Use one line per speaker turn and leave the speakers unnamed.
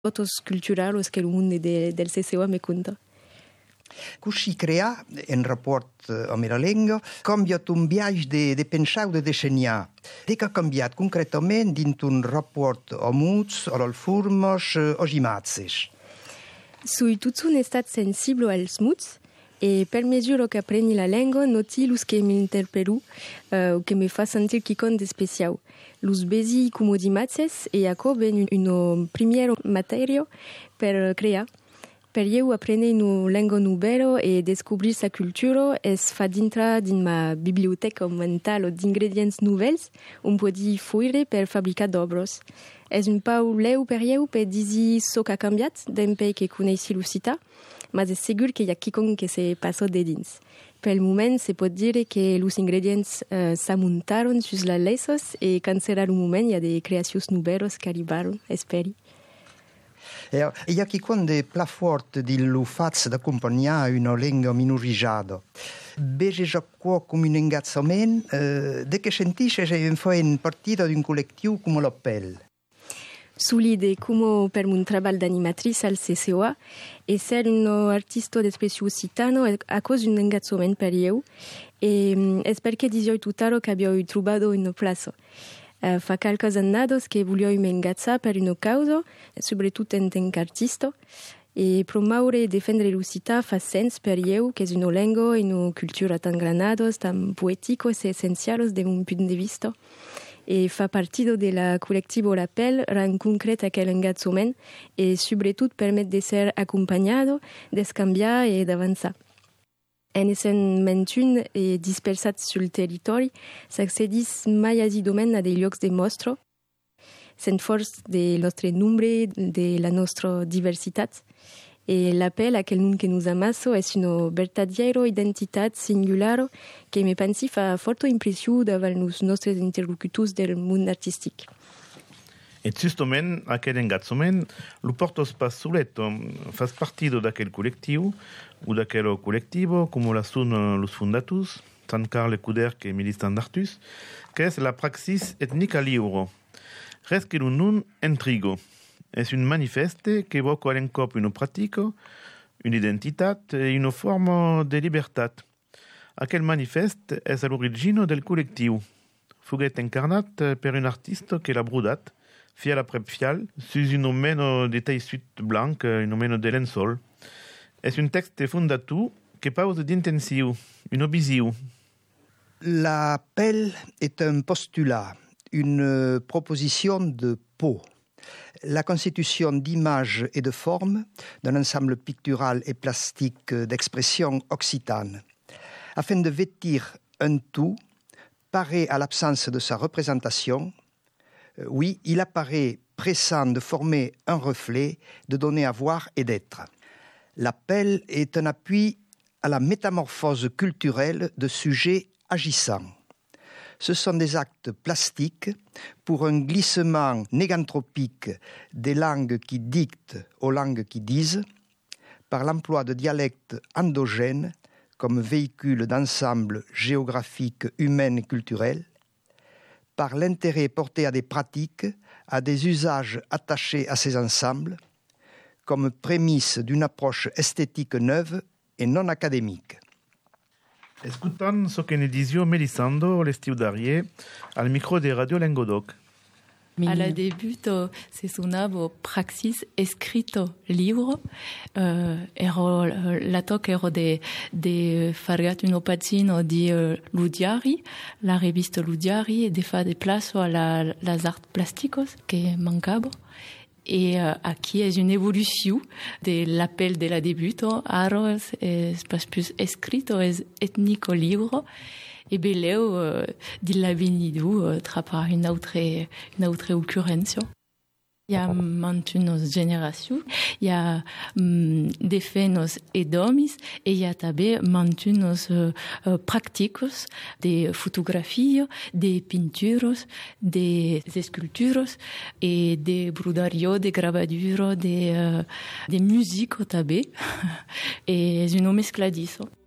fotos culturals que el mundo del CCO me conta.
Così crea, in rapporto a mia lingua, cambiat un viaggio de pensare o de disegnar. Che ha cambiato concretamente in un rapporto a moods, alle forme, alle immagini.
Sui tutto un estat sensibile als moods e per mesura che apprendi la lingua noti los che mi interpellu o che mi fa sentir quicon de special. Los besi como di immagini e acco ben un primiero materio per creare. Per eu apprendre una lingua nuova e descobrir sa cultura es fa dintre din ma biblioteca mentale d'ingredients novels un po' di fuire per fabbricar d'obres. Es un pau leu per eu per disi so che ha cambiat d'empè che coneixi l'Occità, ma è segur che hi ha quicon che se passò de dins. Per il moment se pot dire che los ingredients s'amuntaron sus la lesos e quand serà un moment hi ha de creacions noveros che arribaron, esperi.
E ha chi quando pla forte di lo fatto d'accompagnare una lingua minorizzata. Bege già qua come un ingazzamento, de che sentisce se un partito di un collettivo come l'appel.
Sull'idea come per un lavoro d'animatrice al CCOA e ser un artista d'espressione occitano a causa di un ingazzamento per io e è perché disio tutto che abbiamo trovato una place. Fa qualche annato che voglio ingaggiare per una causa, soprattutto in tant qu'artista, e promuovere e difendere l'Occità fa senso per io, che è una lingua e una cultura tan granados, tan poeticos e essenziali da un punto di vista. E fa partito del collettivo L'Appel, rend concret aquel engagement e soprattutto permette di essere accompagnato, di scambiare e di avanzare. En essent mentun e dispersat sul territori, s'accedis mai asidament a dei llocs de mostra, sent forç de nostre nombre, de la nostra diversitat, e l'appel a quel nom que nos amasso és una vertadiera identitat singular que me pensi fa forta impressió davant los nostres interlocutors del món artístic.
Et justament aquel engagement lo portos pas soletto, fas partido d'aquel collectiu o d'aquel colectivo, como la son los fundatus, tant Carle Couder que Militant d'Artus, que es la praxis etnica libre. Res que un nun intrigo. Es un manifeste que evoca all'encop una pratica, un'identitat e una forma de libertat. Aquel manifeste es all'origine del collectiu. Fuguet incarnat per un artista que l'ha brudat, fiel après fiel, sus un meno de taille blanc, un meno de lensol. Es un texte fondatu que pause d'intensiu, un obisiu.
L'appel est un postulat, une proposition de peau. La constitution d'images et de formes d'un ensemble pictural et plastique d'expression occitane, afin de vêtir un tout, paré à l'absence de sa représentation. Oui, il apparaît pressant de former un reflet, de donner à voir et d'être. L'appel est un appui à la métamorphose culturelle de sujets agissants. Ce sont des actes plastiques pour un glissement négantropique des langues qui dictent aux langues qui disent, par l'emploi de dialectes endogènes comme véhicules d'ensembles géographiques, humains et culturels, par l'intérêt porté à des pratiques, à des usages attachés à ces ensembles, comme prémisse d'une approche esthétique neuve et non académique.
Escutan so che ne disio Melisando l'estiu d'Arié al micro de Radio Languedoc.
Al debut se suonava praxis escrito libro, ero la toc ero de fargat un pagino di Ludiari, la revista Ludiari, e de fa de plazo a las arts plásticos que mancava. Et aquí es une évolution de l'appel de la debuto, aro es pas plus escrito, es etnico libro, e beleu di la venidu trapa une autre occurrenza. Il y a mantunos generations, il y a des fenos et domis, et il y a també mantunos practicos de fotografia, de pinturos, de esculturos, et de brudario, de gravaduro, de musico també, et és una mescla disso.